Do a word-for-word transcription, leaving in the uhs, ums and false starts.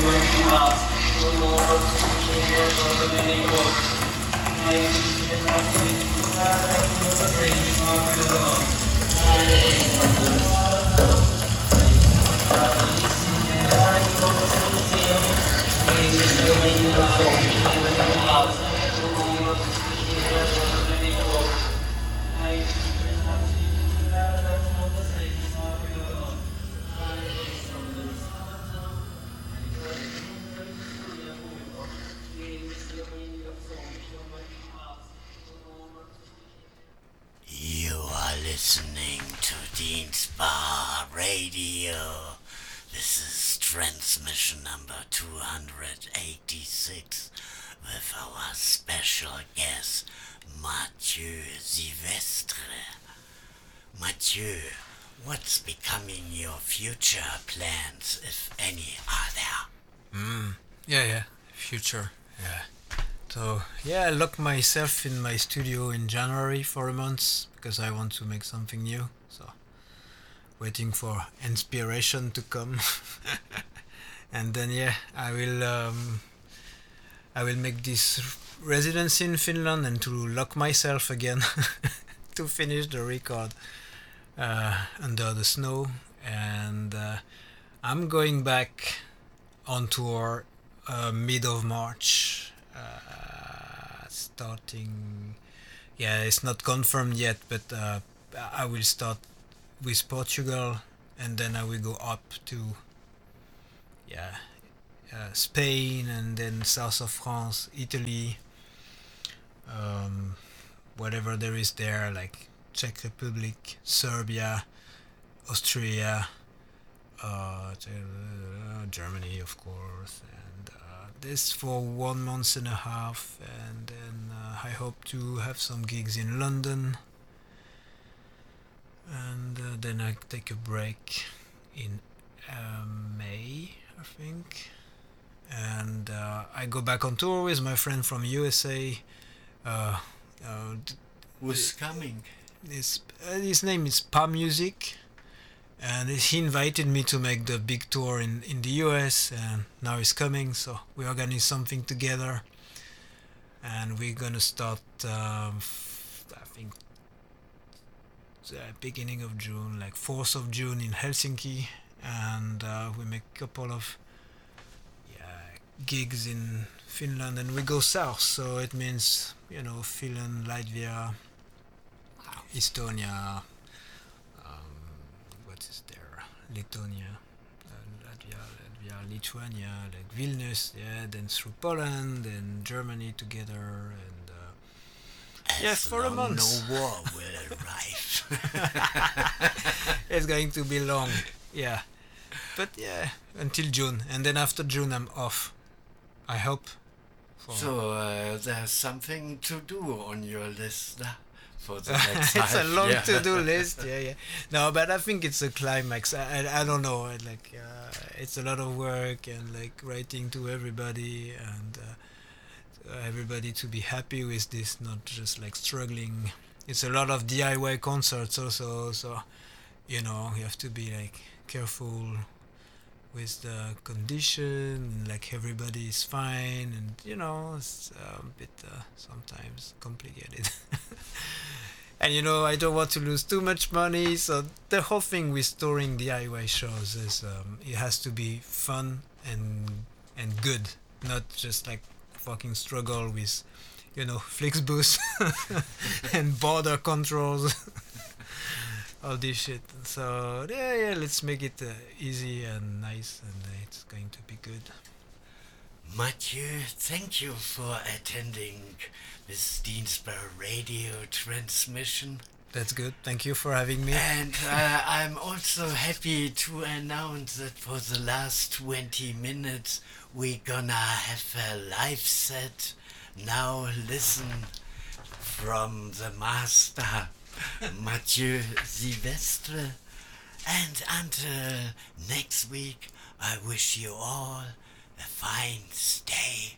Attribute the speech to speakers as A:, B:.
A: You are listening to Dienstbar Radio. This is transmission number two hundred eighty-six with our special guest, Mathieu Silvestre. Mathieu, what's becoming your future plans, if any, are there?
B: Mm, yeah, yeah, future, yeah. So, yeah, I locked myself in my studio in January for a month because I want to make something new. So, waiting for inspiration to come. And then, yeah, I will um, I will make this residency in Finland and to lock myself again to finish the record uh, under the snow. And uh, I'm going back on tour uh, mid of March. Uh, starting, yeah, it's not confirmed yet, but uh, I will start with Portugal, and then I will go up to, yeah, uh, Spain, and then south of France, Italy, um, whatever there is there, like Czech Republic, Serbia, Austria, uh, Germany, of course, and uh, this for one month and a half, and then uh, I hope to have some gigs in London, and uh, then I take a break in uh, May, I think, and uh, I go back on tour with my friend from U S A. Uh, uh,
A: Who's coming?
B: his, uh, his name is Pa Music. And he invited me to make the big tour in, in the U S, and now he's coming, so we organize something together, and we're gonna start um, f- I think the beginning of June, like fourth of June in Helsinki, and uh, we make a couple of yeah, gigs in Finland, and we go south, so it means, you know, Finland, Latvia, Estonia, Lithuania, uh, Latvia, Latvia, Lithuania, like Vilnius, yeah, then through Poland and Germany together, and uh,
A: As
B: yes, for a
A: long
B: month.
A: no war will arrive.
B: It's going to be long, yeah, but yeah, until June, and then after June I'm off. I hope. For
A: So uh, there's something to do on your list uh, for the next
B: it's a
A: half
B: long
A: year.
B: to-do list, yeah, yeah. No, but I think it's a climax. I, I, I don't know, I, like uh, it's a lot of work and like writing to everybody and uh, everybody to be happy with this, not just like struggling. It's a lot of D I Y concerts also, so you know you have to be like careful with the condition, like everybody is fine, and you know it's uh, a bit uh, sometimes complicated. And you know I don't want to lose too much money, so the whole thing with touring D I Y shows is um, it has to be fun and and good, not just like fucking struggle with, you know, Flixbus and border controls. All this shit. So yeah, yeah, let's make it uh, easy and nice, and uh, it's going to be good.
A: Mathieu, thank you for attending this Dienstbar radio transmission.
B: That's good. Thank you for having me.
A: And uh, I'm also happy to announce that for the last twenty minutes we're gonna have a live set. Now listen from the master, Mathieu Silvestre. And until next week, I wish you all a fine stay.